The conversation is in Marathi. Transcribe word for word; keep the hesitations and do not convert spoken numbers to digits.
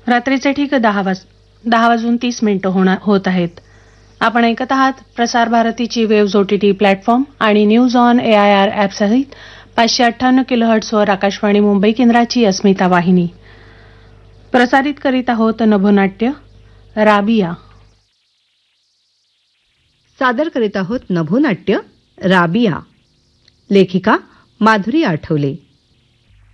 रात्रीचे ठीक दहा वाज दहा वाजून तीस मिनिटं होणार होत आहेत. आपण ऐकत आहात प्रसार भारतीची वेव्ह ओटीटी प्लॅटफॉर्म आणि news on A I R app सहित पाचशे अठ्ठ्याण्णव किलोहर्ट्झवर आकाशवाणी मुंबई केंद्राची अस्मिता वाहिनी. प्रसारित करीत आहोत नभोनाट्य राबिया. सादर करीत आहोत नभोनाट्य राबिया. लेखिका माधुरी आठवले.